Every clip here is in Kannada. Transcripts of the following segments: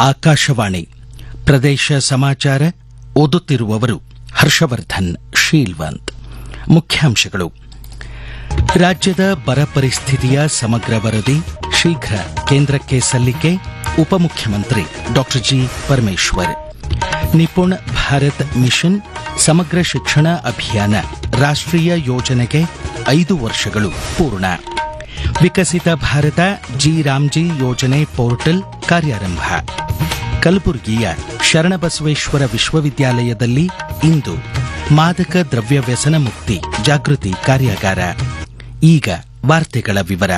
ಆಕಾಶವಾಣಿ ಪ್ರದೇಶ ಸಮಾಚಾರ ಓದುತ್ತಿರುವವರು ಹರ್ಷವರ್ಧನ್ ಶೀಲ್ವಂತ್. ಮುಖ್ಯಾಂಶಗಳು. ರಾಜ್ಯದ ಬರ ಪರಿಸ್ಥಿತಿಯ ಸಮಗ್ರ ವರದಿ ಶೀಘ್ರ ಕೇಂದ್ರಕ್ಕೆ ಸಲ್ಲಿಕೆ, ಉಪಮುಖ್ಯಮಂತ್ರಿ ಡಾ ಜಿ ಪರಮೇಶ್ವರ್. ನಿಪುಣ್ ಭಾರತ್ ಮಿಷನ್ ಸಮಗ್ರ ಶಿಕ್ಷಣ ಅಭಿಯಾನ ರಾಷ್ಟ್ರೀಯ ಯೋಜನೆಗೆ 5 ವರ್ಷಗಳು ಪೂರ್ಣ. ವಿಕಸಿತ ಭಾರತ ಜಿ-ರಾಮ್ಜಿ ಯೋಜನೆ ಪೋರ್ಟಲ್ ಕಾರ್ಯಾರಂಭ. ಕಲಬುರಗಿಯ ಶರಣಬಸವೇಶ್ವರ ವಿಶ್ವವಿದ್ಯಾಲಯದಲ್ಲಿ ಇಂದು ಮಾದಕ ದ್ರವ್ಯ ವ್ಯಸನ ಮುಕ್ತಿ ಜಾಗೃತಿ ಕಾರ್ಯಾಗಾರ. ಈಗ ವಾರ್ತೆಗಳ ವಿವರ.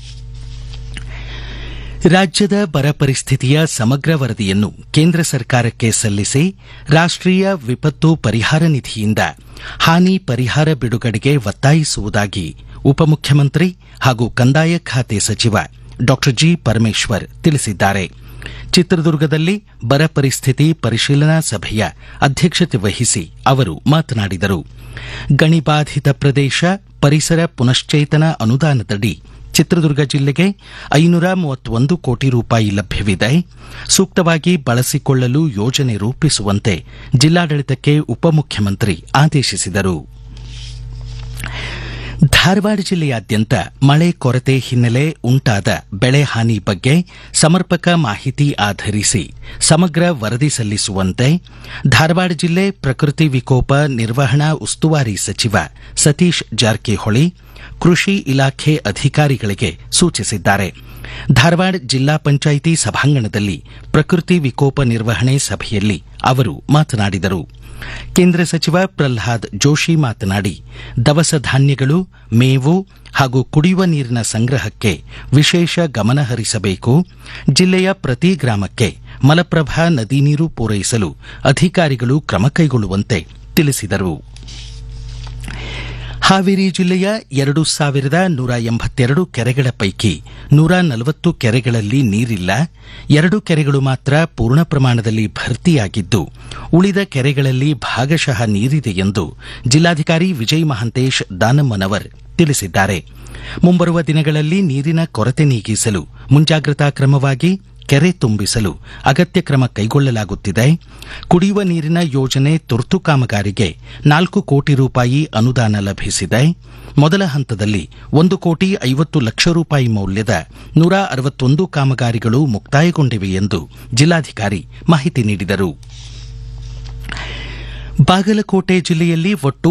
ರಾಜ್ಯದ ಬರ ಪರಿಸ್ಥಿತಿಯ ಸಮಗ್ರ ವರದಿಯನ್ನು ಕೇಂದ್ರ ಸರ್ಕಾರಕ್ಕೆ ಸಲ್ಲಿಸಿ ರಾಷ್ಟ್ರೀಯ ವಿಪತ್ತು ಪರಿಹಾರ ನಿಧಿಯಿಂದ ಹಾನಿ ಪರಿಹಾರ ಬಿಡುಗಡೆಗೆ ಒತ್ತಾಯಿಸುವುದಾಗಿ ಉಪಮುಖ್ಯಮಂತ್ರಿ ಹಾಗೂ ಕಂದಾಯ ಖಾತೆ ಸಚಿವ ಡಾ ಜಿ ಪರಮೇಶ್ವರ್ ತಿಳಿಸಿದ್ದಾರೆ. ಚಿತ್ರದುರ್ಗದಲ್ಲಿ ಬರ ಪರಿಸ್ಥಿತಿ ಪರಿಶೀಲನಾ ಸಭೆಯ ಅಧ್ಯಕ್ಷತೆ ವಹಿಸಿ ಅವರು ಮಾತನಾಡಿದರು. ಗಣಿಬಾಧಿತ ಪ್ರದೇಶ ಪರಿಸರ ಪುನಶ್ಚೇತನ ಅನುದಾನದಡಿ ಚಿತ್ರದುರ್ಗ ಜಿಲ್ಲೆಗೆ 531 ಕೋಟಿ ರೂಪಾಯಿ ಲಭ್ಯವಿದೆ. ಸೂಕ್ತವಾಗಿ ಬಳಸಿಕೊಳ್ಳಲು ಯೋಜನೆ ರೂಪಿಸುವಂತೆ ಜಿಲ್ಲಾಡಳಿತಕ್ಕೆ ಉಪಮುಖ್ಯಮಂತ್ರಿ ಆದೇಶಿಸಿದರು. ಧಾರವಾಡ ಜಿಲ್ಲೆಯಾದ್ಯಂತ ಮಳೆ ಕೊರತೆ ಹಿನ್ನೆಲೆ ಉಂಟಾದ ಬೆಳೆ ಹಾನಿ ಬಗ್ಗೆ ಸಮರ್ಪಕ ಮಾಹಿತಿ ಆಧರಿಸಿ ಸಮಗ್ರ ವರದಿ ಸಲ್ಲಿಸುವಂತೆ ಧಾರವಾಡ ಜಿಲ್ಲೆ ಪ್ರಕೃತಿ ವಿಕೋಪ ನಿರ್ವಹಣಾ ಉಸ್ತುವಾರಿ ಸಚಿವ ಸತೀಶ್ ಜಾರಕಿಹೊಳಿ ಕೃಷಿ ಇಲಾಖೆ ಅಧಿಕಾರಿಗಳಿಗೆ ಸೂಚಿಸಿದ್ದಾರೆ. ಧಾರವಾಡ ಜಿಲ್ಲಾ ಪಂಚಾಯಿತಿ ಸಭಾಂಗಣದಲ್ಲಿ ಪ್ರಕೃತಿ ವಿಕೋಪ ನಿರ್ವಹಣೆ ಸಭೆಯಲ್ಲಿ ಅವರು ಮಾತನಾಡಿದರು. ಕೇಂದ್ರ ಸಚಿವ ಪ್ರಹ್ಲಾದ್ ಜೋಶಿ ಮಾತನಾಡಿ, ದವಸ ಧಾನ್ಯಗಳು, ಮೇವು ಹಾಗೂ ಕುಡಿಯುವ ನೀರಿನ ಸಂಗ್ರಹಕ್ಕೆ ವಿಶೇಷ ಗಮನ ಹರಿಸಬೇಕು. ಜಿಲ್ಲೆಯ ಪ್ರತಿ ಗ್ರಾಮಕ್ಕೆ ಮಲಪ್ರಭಾ ನದಿ ನೀರು ಪೂರೈಸಲು ಅಧಿಕಾರಿಗಳು ಕ್ರಮ ಕೈಗೊಳ್ಳುವಂತೆ ತಿಳಿಸಿದರು. ಹಾವೇರಿ ಜಿಲ್ಲೆಯ 2182 ಕೆರೆಗಳ ಪೈಕಿ 140 ಕೆರೆಗಳಲ್ಲಿ ನೀರಿಲ್ಲ. 2 ಕೆರೆಗಳು ಮಾತ್ರ ಪೂರ್ಣ ಪ್ರಮಾಣದಲ್ಲಿ ಭರ್ತಿಯಾಗಿದ್ದು, ಉಳಿದ ಕೆರೆಗಳಲ್ಲಿ ಭಾಗಶಃ ನೀರಿದೆ ಎಂದು ಜಿಲ್ಲಾಧಿಕಾರಿ ವಿಜಯ್ ಮಹಾಂತೇಶ್ ದಾನಮ್ಮನವರ್ ತಿಳಿಸಿದ್ದಾರೆ. ಮುಂಬರುವ ದಿನಗಳಲ್ಲಿ ನೀರಿನ ಕೊರತೆ ನೀಗಿಸಲು ಮುಂಜಾಗ್ರತಾ ಕ್ರಮವಾಗಿ ಕೆರೆ ತುಂಬಿಸಲು ಅಗತ್ಯ ಕ್ರಮ ಕೈಗೊಳ್ಳಲಾಗುತ್ತಿದೆ. ಕುಡಿಯುವ ನೀರಿನ ಯೋಜನೆ ತುರ್ತು ಕಾಮಗಾರಿಗೆ 4 ಕೋಟಿ ರೂಪಾಯಿ ಅನುದಾನ ಲಭಿಸಿದೆ. ಮೊದಲ ಹಂತದಲ್ಲಿ 1 ಕೋಟಿ 50 ಲಕ್ಷ ರೂಪಾಯಿ ಮೌಲ್ಯದ 161 ಕಾಮಗಾರಿಗಳು ಮುಕ್ತಾಯಗೊಂಡಿವೆ ಎಂದು ಜಿಲ್ಲಾಧಿಕಾರಿ ಮಾಹಿತಿ ನೀಡಿದರು. ಬಾಗಲಕೋಟೆ ಜಿಲ್ಲೆಯಲ್ಲಿ ಒಟ್ಟು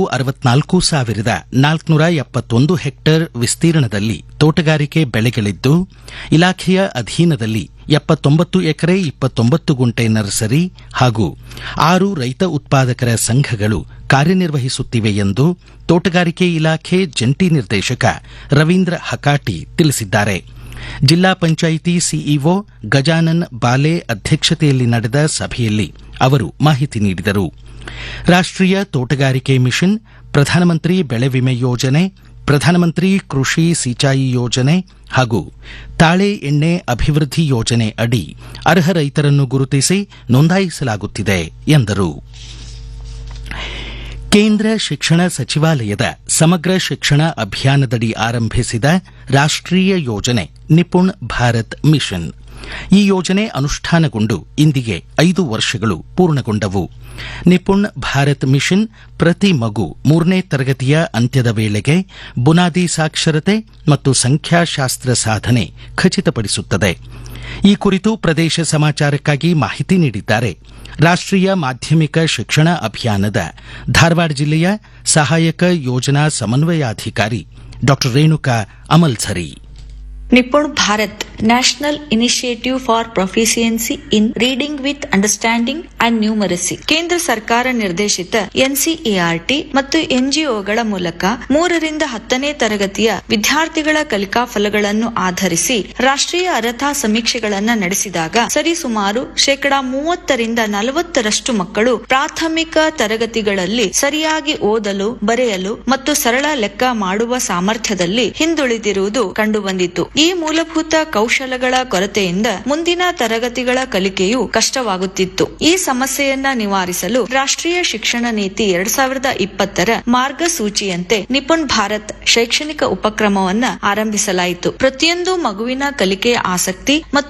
64,471 ಹೆಕ್ಟೇರ್ ವಿಸ್ತೀರ್ಣದಲ್ಲಿ ತೋಟಗಾರಿಕೆ ಬೆಳೆಗಳಿದ್ದು, ಇಲಾಖೆಯ ಅಧೀನದಲ್ಲಿ 79 ಎಕರೆ 29 ಗುಂಟೆ ನರ್ಸರಿ ಹಾಗೂ 6 ರೈತ ಉತ್ಪಾದಕರ ಸಂಘಗಳು ಕಾರ್ಯನಿರ್ವಹಿಸುತ್ತಿವೆ ಎಂದು ತೋಟಗಾರಿಕೆ ಇಲಾಖೆ ಜಂಟಿ ನಿರ್ದೇಶಕ ರವೀಂದ್ರ ಹಕಾಟಿ ತಿಳಿಸಿದ್ದಾರೆ. ಜಿಲ್ಲಾ ಪಂಚಾಯಿತಿ ಸಿಇಒ ಗಜಾನನ್ ಬಾಲೆ ಅಧ್ಯಕ್ಷತೆಯಲ್ಲಿ ನಡೆದ ಸಭೆಯಲ್ಲಿ ಅವರು ಮಾಹಿತಿ ನೀಡಿದರು. ರಾಷ್ಟ್ರೀಯ ತೋಟಗಾರಿಕೆ ಮಿಷನ್, ಪ್ರಧಾನಮಂತ್ರಿ ಬೆಳೆ ವಿಮೆ ಯೋಜನೆ, ಪ್ರಧಾನಮಂತ್ರಿ ಕೃಷಿ ಸಿಂಚಾಯಿ ಯೋಜನೆ ಹಾಗೂ ತಾಳೆ ಎಣ್ಣೆ ಅಭಿವೃದ್ಧಿ ಯೋಜನೆ ಅಡಿ ಅರ್ಹ ರೈತರನ್ನು ಗುರುತಿಸಿ ನೋಂದಾಯಿಸಲಾಗುತ್ತಿದೆ ಎಂದರು. ಕೇಂದ್ರ ಶಿಕ್ಷಣ ಸಚಿವಾಲಯದ ಸಮಗ್ರ ಶಿಕ್ಷಣ ಅಭಿಯಾನದಡಿ ಆರಂಭಿಸಿದ ರಾಷ್ಟ್ರೀಯ ಯೋಜನೆ ನಿಪುಣ್ ಭಾರತ್ ಮಿಷನ್. ಈ ಯೋಜನೆ ಅನುಷ್ಠಾನಗೊಂಡು ಇಂದಿಗೆ 5 ವರ್ಷಗಳು ಪೂರ್ಣಗೊಂಡವು. ನಿಪುಣ್ ಭಾರತ್ ಮಿಷನ್ ಪ್ರತಿ ಮಗು 3ನೇ ತರಗತಿಯ ಅಂತ್ಯದ ವೇಳೆಗೆ ಬುನಾದಿ ಸಾಕ್ಷರತೆ ಮತ್ತು ಸಂಖ್ಯಾಶಾಸ್ತ್ರ ಸಾಧನೆ ಖಚಿತಪಡಿಸುತ್ತದೆ. ಈ ಕುರಿತು ಪ್ರದೇಶ ಸಮಾಚಾರಕ್ಕಾಗಿ ಮಾಹಿತಿ ನೀಡಿದ್ದಾರೆ ರಾಷ್ಟ್ರೀಯ ಮಾಧ್ಯಮಿಕ ಶಿಕ್ಷಣ ಅಭಿಯಾನದ ಧಾರವಾಡ ಜಿಲ್ಲೆಯ ಸಹಾಯಕ ಯೋಜನಾ ಸಮನ್ವಯಾಧಿಕಾರಿ ಡಾ Renuka Amalsari. NIPUN Bharat national initiative for proficiency in reading with understanding and numeracy ಕೇಂದ್ರ ಸರ್ಕಾರ ನಿರ್ದೇಶಿತ ಎನ್ಸಿಇಆರ್ಟಿ ಮತ್ತು ಎನ್ಜಿಒಗಳ ಮೂಲಕ 3 ರಿಂದ 10ನೇ ತರಗತಿಯ ವಿದ್ಯಾರ್ಥಿಗಳ ಕಲಿಕಾ ಫಲಗಳನ್ನು ಆಧರಿಸಿ ರಾಷ್ಟ್ರೀಯ ಅರ್ಹತಾ ಸಮೀಕ್ಷೆಗಳನ್ನು ನಡೆಸಿದಾಗ ಸರಿಸುಮಾರು 30% ರಿಂದ 40% ಮಕ್ಕಳು ಪ್ರಾಥಮಿಕ ತರಗತಿಗಳಲ್ಲಿ ಸರಿಯಾಗಿ ಓದಲು, ಬರೆಯಲು ಮತ್ತು ಸರಳ ಲೆಕ್ಕ ಮಾಡುವ ಸಾಮರ್ಥ್ಯದಲ್ಲಿ ಹಿಂದುಳಿದಿರುವುದು ಕಂಡುಬಂದಿತು. ಈ ಮೂಲಭೂತ ಕೌಶಲಗಳ ಕೊರತೆಯಿಂದ ಮುಂದಿನ ತರಗತಿಗಳ ಕಲಿಕೆಯು ಕಷ್ಟವಾಗುತ್ತಿತ್ತು. ಈ ಸಮಸ್ಯೆಯನ್ನ ನಿವಾರಿಸಲು ರಾಷ್ಟ್ರೀಯ ಶಿಕ್ಷಣ ನೀತಿ 2020ರ ಮಾರ್ಗಸೂಚಿಯಂತೆ ನಿಪುಣ್ ಭಾರತ್ ಶೈಕ್ಷಣಿಕ ಉಪಕ್ರಮವನ್ನ ಆರಂಭಿಸಲಾಯಿತು. ಪ್ರತಿಯೊಂದು ಮಗುವಿನ ಕಲಿಕೆಯ ಆಸಕ್ತಿ ಮತ್ತು